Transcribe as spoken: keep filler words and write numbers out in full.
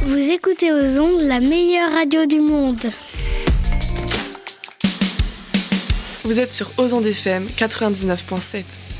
Vous écoutez aux ondes la meilleure radio du monde. Vous êtes sur Aux ondes F M quatre-vingt-dix-neuf virgule sept.